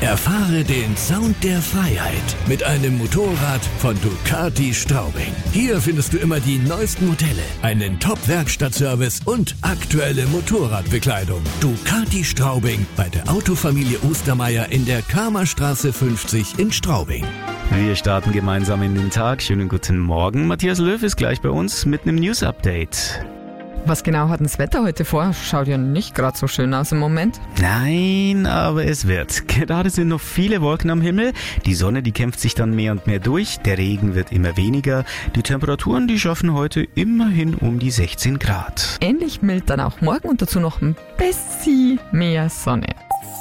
Erfahre den Sound der Freiheit mit einem Motorrad von Ducati Straubing. Hier findest du immer die neuesten Modelle, einen Top-Werkstattservice und aktuelle Motorradbekleidung. Ducati Straubing bei der Autofamilie Ostermeier in der Kramerstraße 50 in Straubing. Wir starten gemeinsam in den Tag. Schönen guten Morgen. Matthias Löw ist gleich bei uns mit einem News-Update. Was genau hat das Wetter heute vor? Schaut ja nicht gerade so schön aus im Moment. Nein, aber es wird. Gerade sind noch viele Wolken am Himmel. Die Sonne, die kämpft sich dann mehr und mehr durch. Der Regen wird immer weniger. Die Temperaturen, die schaffen heute immerhin um die 16 Grad. Ähnlich mild dann auch morgen und dazu noch ein bisschen mehr Sonne.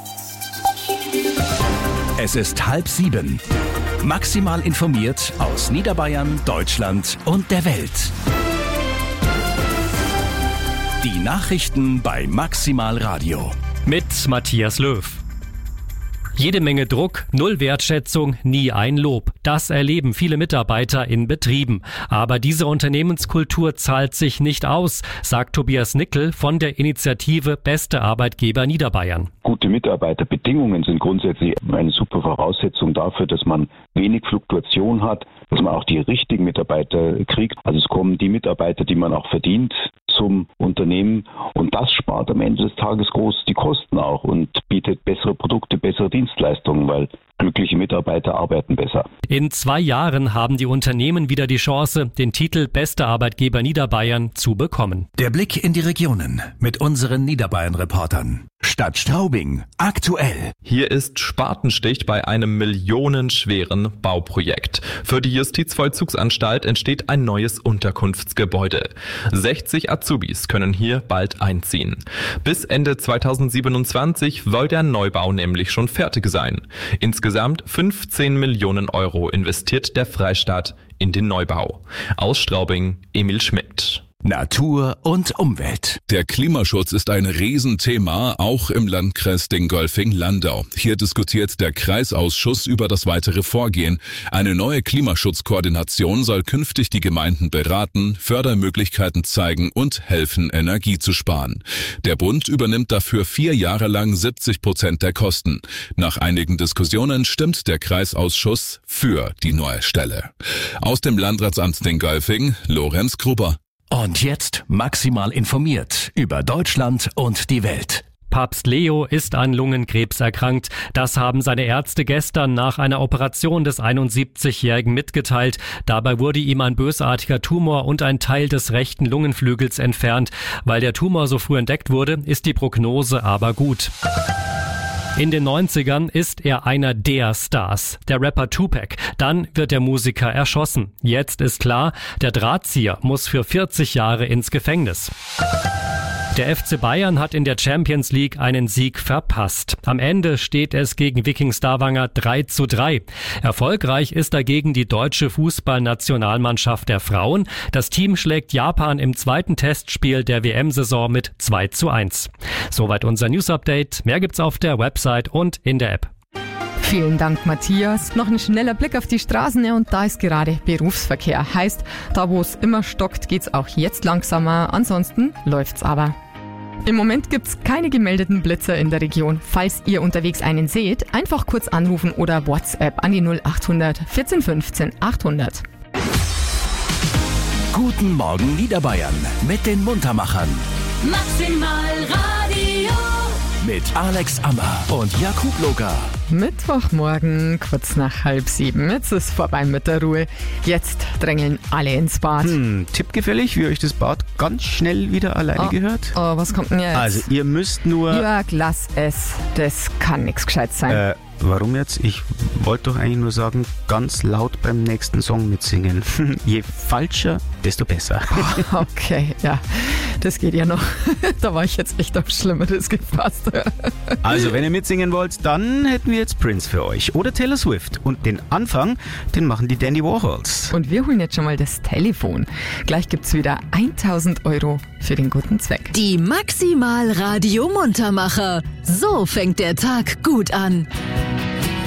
Es ist 6:30. Maximal informiert aus Niederbayern, Deutschland und der Welt. Die Nachrichten bei Maximal Radio. Mit Matthias Löw. Jede Menge Druck, null Wertschätzung, nie ein Lob. Das erleben viele Mitarbeiter in Betrieben. Aber diese Unternehmenskultur zahlt sich nicht aus, sagt Tobias Nickel von der Initiative Beste Arbeitgeber Niederbayern. Gute Mitarbeiterbedingungen sind grundsätzlich eine super Voraussetzung dafür, dass man wenig Fluktuation hat, dass man auch die richtigen Mitarbeiter kriegt. Also es kommen die Mitarbeiter, die man auch verdient, zum Unternehmen, und das spart am Ende des Tages groß die Kosten auch und bietet bessere Produkte, bessere Dienstleistungen, weil glückliche Mitarbeiter arbeiten besser. In 2 Jahren haben die Unternehmen wieder die Chance, den Titel Beste Arbeitgeber Niederbayern zu bekommen. Der Blick in die Regionen mit unseren Niederbayern-Reportern. Stadt Straubing, aktuell. Hier ist Spatenstich bei einem millionenschweren Bauprojekt. Für die Justizvollzugsanstalt entsteht ein neues Unterkunftsgebäude. 60 Azubis können hier bald einziehen. Bis Ende 2027 soll der Neubau nämlich schon fertig sein. Insgesamt 15 Millionen Euro investiert der Freistaat in den Neubau. Aus Straubing, Emil Schmidt. Natur und Umwelt. Der Klimaschutz ist ein Riesenthema, auch im Landkreis Dingolfing-Landau. Hier diskutiert der Kreisausschuss über das weitere Vorgehen. Eine neue Klimaschutzkoordination soll künftig die Gemeinden beraten, Fördermöglichkeiten zeigen und helfen, Energie zu sparen. Der Bund übernimmt dafür 4 Jahre lang 70% der Kosten. Nach einigen Diskussionen stimmt der Kreisausschuss für die neue Stelle. Aus dem Landratsamt Dingolfing, Lorenz Gruber. Und jetzt maximal informiert über Deutschland und die Welt. Papst Leo ist an Lungenkrebs erkrankt. Das haben seine Ärzte gestern nach einer Operation des 71-Jährigen mitgeteilt. Dabei wurde ihm ein bösartiger Tumor und ein Teil des rechten Lungenflügels entfernt. Weil der Tumor so früh entdeckt wurde, ist die Prognose aber gut. In den 90ern ist er einer der Stars, der Rapper Tupac. Dann wird der Musiker erschossen. Jetzt ist klar, der Drahtzieher muss für 40 Jahre ins Gefängnis. Der FC Bayern hat in der Champions League einen Sieg verpasst. Am Ende steht es gegen Wiking Stavanger 3:3. Erfolgreich ist dagegen die deutsche Fußballnationalmannschaft der Frauen. Das Team schlägt Japan im 2. Testspiel der WM-Saison mit 2:1. Soweit unser News-Update. Mehr gibt's auf der Website und in der App. Vielen Dank, Matthias. Noch ein schneller Blick auf die Straßen, und da ist gerade Berufsverkehr. Heißt, da wo es immer stockt, geht's auch jetzt langsamer. Ansonsten läuft's aber. Im Moment gibt's keine gemeldeten Blitzer in der Region. Falls ihr unterwegs einen seht, einfach kurz anrufen oder WhatsApp an die 0800 14 15 800. Guten Morgen Niederbayern mit den Muntermachern. Maximal Radio. Mit Alex Ammer und Jakub Loga. Mittwochmorgen, kurz nach 6:30. Jetzt ist vorbei mit der Ruhe. Jetzt drängeln alle ins Bad. Tippgefällig, wie euch das Bad ganz schnell wieder alleine gehört? Oh, was kommt denn jetzt? Also ihr müsst nur... Jörg, lass es. Das kann nichts Gescheites sein. Warum jetzt? Ich wollte doch eigentlich nur sagen, ganz laut beim nächsten Song mitsingen. Je falscher, desto besser. Okay, ja, das geht ja noch. Da war ich jetzt echt auf Schlimmeres gefasst. Also, wenn ihr mitsingen wollt, dann hätten wir jetzt Prince für euch. Oder Taylor Swift. Und den Anfang, den machen die Dandy Warhols. Und wir holen jetzt schon mal das Telefon. Gleich gibt's wieder 1.000 Euro für den guten Zweck. Die Maximal Radio Muntermacher. So fängt der Tag gut an.